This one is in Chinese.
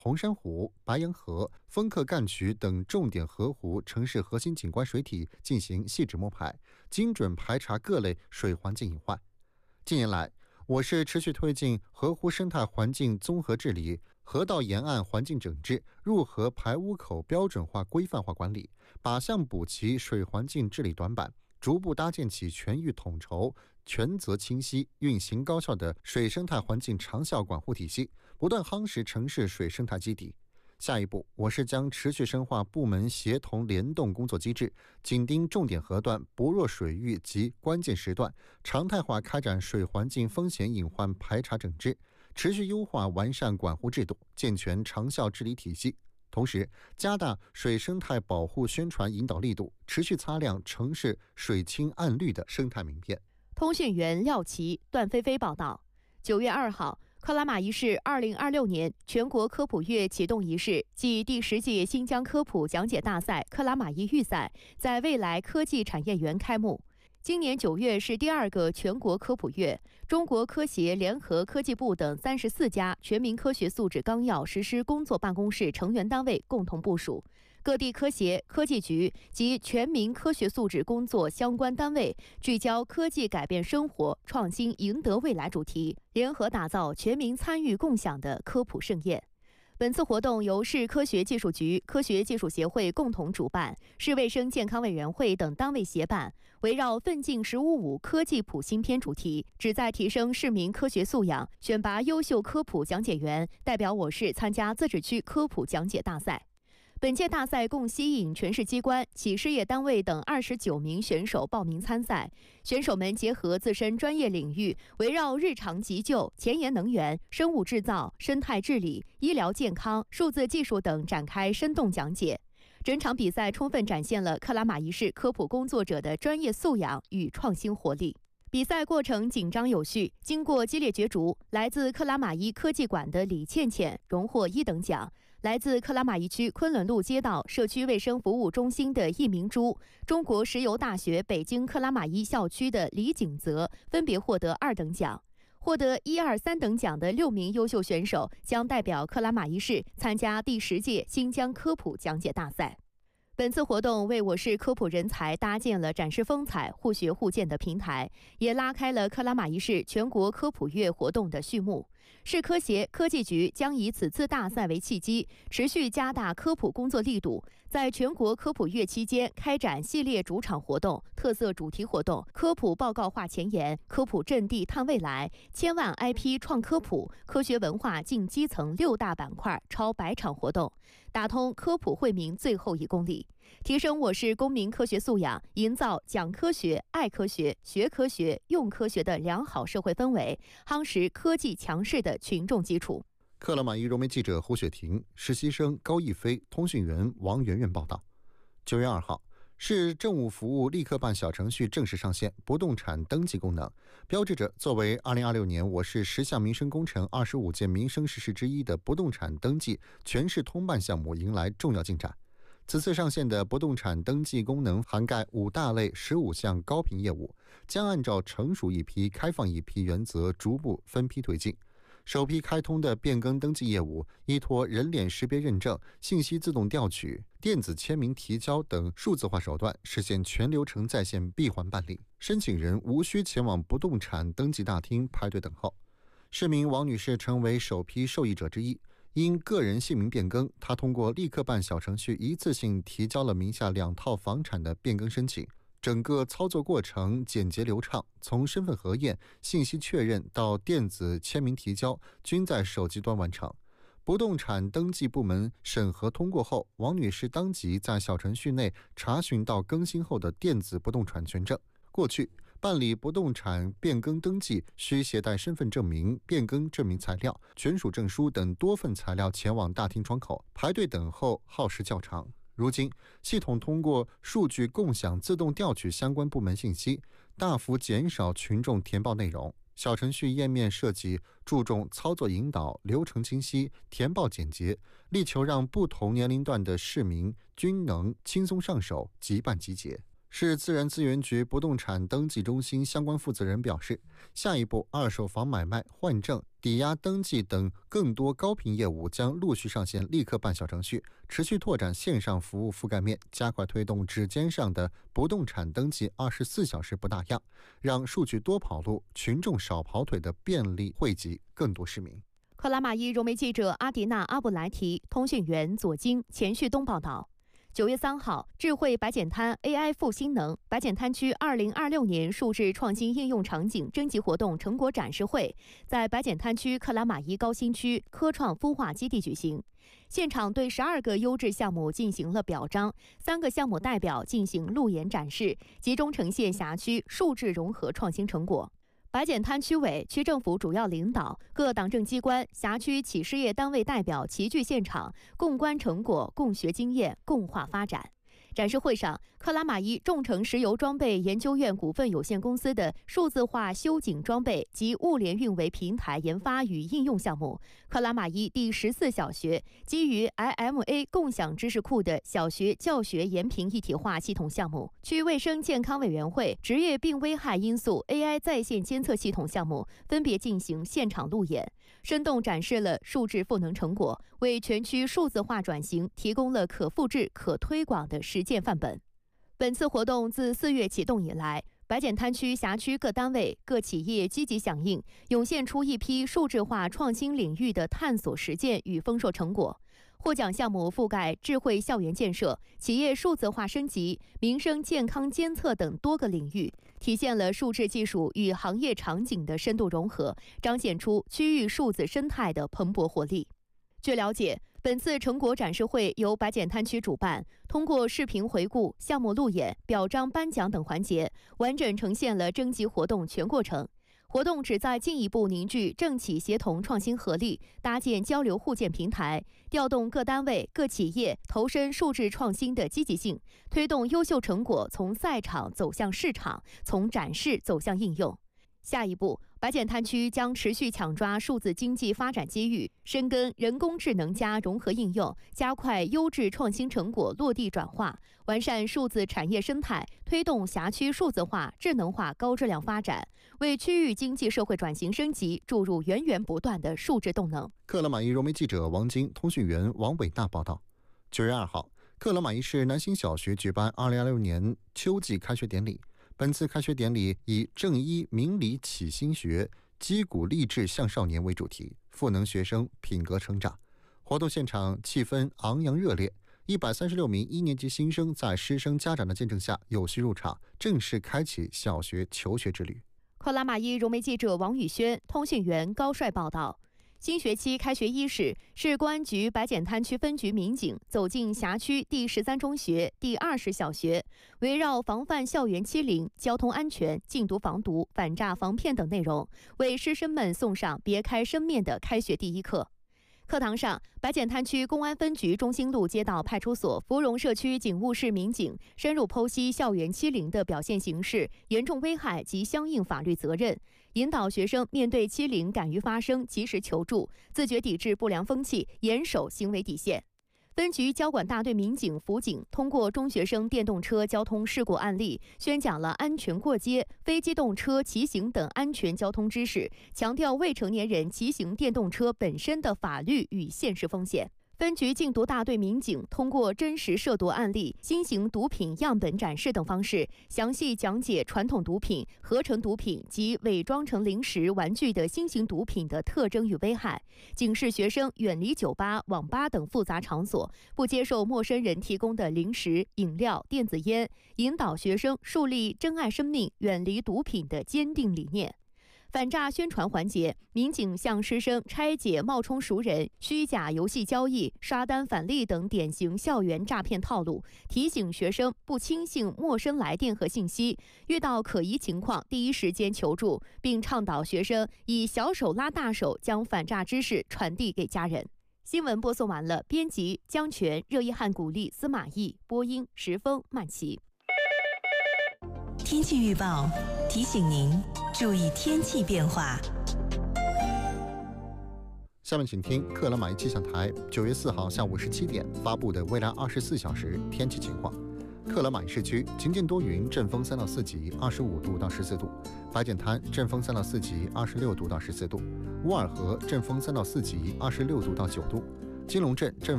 红山湖、白洋河、丰克干渠等重点河湖城市核心景观水体进行细致摸排，精准排查各类水环境隐患。近年来，我市持续推进河湖生态环境综合治理、河道沿岸环境整治、入河排污口标准化规范化管理，靶向补齐水环境治理短板，逐步搭建起全域统筹、权责清晰、运行高效的水生态环境长效管护体系，不断夯实城市水生态基底。下一步，我市将持续深化部门协同联动工作机制，紧盯重点河段、薄弱水域及关键时段，常态化开展水环境风险隐患排查整治，持续优化完善管护制度，健全长效治理体系。同时，加大水生态保护宣传引导力度，持续擦亮城市水清岸绿的生态名片。 通讯员廖奇、段飞飞报道。9月2号，克拉玛依市2026年全国科普月启动仪式暨第10届新疆科普讲解大赛克拉玛依预赛在未来科技产业园开幕。今年9月是第2个全国科普月，中国科协联合科技部等34家全民科学素质纲要实施工作办公室成员单位共同部署，各地科协、科技局及全民科学素质工作相关单位聚焦科技改变生活、创新赢得未来主题，联合打造全民参与共享的科普盛宴。本次活动由市科学技术局、科学技术协会共同主办，市卫生健康委员会等单位协办，围绕奋进“15+5”科技普新篇主题，旨在提升市民科学素养，选拔优秀科普讲解员，代表我市参加自治区科普讲解大赛。本届大赛共吸引全市机关、企事业单位等29名选手报名参赛。选手们结合自身专业领域，围绕日常急救、前沿能源、生物制造、生态治理、医疗健康、数字技术等展开生动讲解。整场比赛充分展现了克拉玛依市科普工作者的专业素养与创新活力。比赛过程紧张有序，经过激烈角逐，来自克拉玛依科技馆的李倩倩荣获1等奖，来自克拉玛依区昆仑路街道社区卫生服务中心的易明珠，中国石油大学北京克拉玛依校区的李景泽分别获得2等奖。获得1、2、3等奖的6名优秀选手将代表克拉玛依市参加第10届新疆科普讲解大赛。本次活动为我市科普人才搭建了展示风采、互学互鉴的平台，也拉开了克拉玛依市全国科普月活动的序幕。市科协、科技局将以此次大赛为契机，持续加大科普工作力度，在全国科普月期间开展系列主场活动、特色主题活动、科普报告化前沿、科普阵地探未来、千万 IP 创科普、科学文化进基层6大板块超100场活动，打通科普惠民最后1公里，提升我市公民科学素养，营造讲科学、爱科学、学科学、用科学的良好社会氛围，夯实科技强势的群众基础。 克拉玛依融媒记者胡雪婷、实习生高逸飞、通讯员王媛媛报道。9月2号，市政务服务立刻办小程序正式上线不动产登记功能，标志着作为2026年我市10项民生工程25件民生实事之一的不动产登记全市通办项目迎来重要进展。此次上线的不动产登记功能涵盖5大类15项高频业务，将按照成熟一批、开放一批原则逐步分批推进。首批开通的变更登记业务，依托人脸识别认证、信息自动调取、电子签名提交等数字化手段，实现全流程在线闭环办理，申请人无需前往不动产登记大厅排队等候。市民王女士成为首批受益者之一。因个人姓名变更，她通过立刻办小程序一次性提交了名下2套房产的变更申请，整个操作过程简洁流畅，从身份核验、信息确认到电子签名提交，均在手机端完成。不动产登记部门审核通过后，王女士当即在小程序内查询到更新后的电子不动产权证。过去办理不动产变更登记需携带身份证明、变更证明材料、权属证书等多份材料前往大厅窗口排队等候，耗时较长。如今，系统通过数据共享自动调取相关部门信息，大幅减少群众填报内容。小程序页面设计注重操作引导、流程清晰、填报简洁，力求让不同年龄段的市民均能轻松上手、即办即解。 市自然资源局不动产登记中心相关负责人表示，下一步二手房买卖、换证、抵押登记等更多高频业务将陆续上线立刻办小程序，持续拓展线上服务覆盖面，加快推动指尖上的不动产登记24小时不打烊，让数据多跑路、群众少跑腿的便利惠及更多市民。 克拉玛依融媒记者阿迪娜·阿布莱提，通讯员左京、钱旭东报道。9月3号，智慧白碱滩 AI 复兴能白碱滩区2026年数字创新应用场景征集活动成果展示会在白碱滩区克拉玛依高新区科创孵化基地举行。现场对12个优质项目进行了表彰，3个项目代表进行路演展示，集中呈现辖区数字融合创新成果。白碱滩区委、区政府主要领导、各党政机关、辖区企事业单位代表齐聚现场，共观成果、共学经验、共话发展。展示会上，克拉玛依众诚石油装备研究院股份有限公司的数字化修井装备及物联运维平台研发与应用项目，克拉玛依第14小学基于 IMA 共享知识库的小学教学延平一体化系统项目，区卫生健康委员会职业病危害因素 AI 在线监测系统项目分别进行现场路演，生动展示了数字赋能成果，为全区数字化转型提供了可复制、可推广的实践范本。本次活动自4月启动以来，白碱滩区辖区各单位、各企业积极响应，涌现出一批数字化创新领域的探索实践与丰硕成果。获奖项目覆盖智慧校园建设、企业数字化升级、民生健康监测等多个领域，体现了数字技术与行业场景的深度融合，彰显出区域数字生态的蓬勃活力。据了解，本次成果展示会由白碱滩区主办，通过视频回顾、项目路演、表彰颁奖等环节，完整呈现了征集活动全过程。活动旨在进一步凝聚政企协同创新合力，搭建交流互鉴平台，调动各单位、各企业投身数字创新的积极性，推动优秀成果从赛场走向市场，从展示走向应用。下一步，白碱滩区将持续抢抓数字经济发展机遇，深耕人工智能加融合应用，加快优质创新成果落地转化，完善数字产业生态，推动辖区数字化、智能化高质量发展，为区域经济社会转型升级注入源源不断的数字动能。 克拉玛依融媒记者王晶、通讯员王伟大报道。9月2号，克拉玛依市南新小学举办2026年秋季开学典礼。本次开学典礼以正一明理启新学，击鼓励志向少年为主题，赋能学生品格成长。活动现场气氛昂扬热烈，136名1年级新生在师生家长的见证下有序入场，正式开启小学求学之旅。 克拉玛依融媒记者王宇轩、通讯员高帅报道。新学期开学伊始，市公安局白碱滩区分局民警走进辖区第13中学、第20小学，围绕防范校园欺凌、交通安全、禁毒防毒、反诈防骗等内容，为师生们送上别开生面的开学第一课。课堂上，白碱滩区公安分局中心路街道派出所芙蓉社区警务室民警深入剖析校园欺凌的表现形式、严重危害及相应法律责任，引导学生面对欺凌敢于发声、及时求助，自觉抵制不良风气，严守行为底线。分局交管大队民警辅警通过中学生电动车交通事故案例，宣讲了安全过街、非机动车骑行等安全交通知识，强调未成年人骑行电动车本身的法律与现实风险。分局禁毒大队民警通过真实涉毒案例、新型毒品样本展示等方式，详细讲解传统毒品、合成毒品及伪装成零食、玩具的新型毒品的特征与危害，警示学生远离酒吧、网吧等复杂场所，不接受陌生人提供的零食、饮料、电子烟，引导学生树立珍爱生命、远离毒品的坚定理念。反诈宣传环节，民警向师生拆解冒充熟人、虚假游戏交易、刷单返利等典型校园诈骗套路，提醒学生不轻信陌生来电和信息，遇到可疑情况第一时间求助，并倡导学生以小手拉大手，将反诈知识传递给家人。新闻播送完了，编辑江泉、热依汉、古丽、司马懿，播音石峰、曼琪。 天气预报提醒您注意天气变化。 下面请听克拉玛依气象台9月4号下午17点发布的未来24小时天气情况。 克拉玛依市区晴间多云，阵风3到4级，25度到14度；白碱滩阵风3到4级，26度到14度；乌尔河阵风3到4级，26度到9度；金龙镇阵风